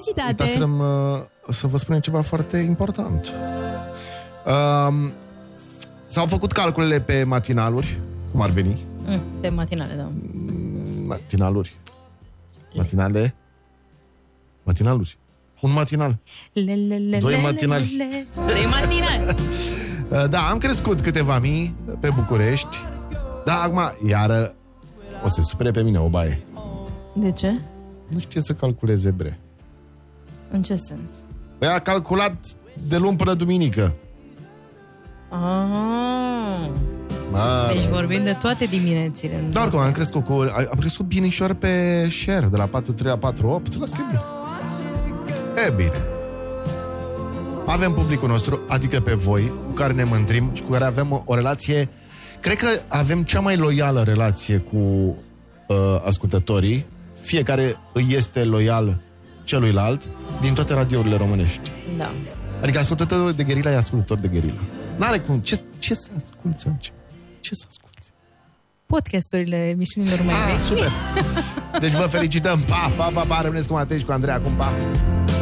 Felicitate! Uitați-l să vă spunem ceva foarte important. S-au făcut calculele pe matinaluri, cum ar veni. Pe matinale, da. Matinaluri. Matinale. Matinaluri. Un matinal. Doi matinali. Doi matinali. Da, am crescut câteva mii pe București. Da, acum, iară o să se supere pe mine o baie. De ce? Nu știe să calculeze, bre. În ce sens? Păi a calculat de luni până duminică. Deci vorbim de toate diminețile. Dar cum am crescut binișor pe share, de la 43 la 48, las că bine. E bine. Avem publicul nostru, adică pe voi, cu care ne mândrim și cu care avem o relație. Cred că avem cea mai loială relație cu ascultătorii. Fiecare îi este loial celuilalt din toate radiourile românești. Da. Adică ascultătorul de gherila e ascultător de gherila. N-are cum. Ce să asculți? Ce să asculți? Podcasturile emisiunilor mai vechi. Super! Deci vă felicităm. Pa, pa, pa, pa. Rămâneți cu Matei și cu Andreea. Acum, pa!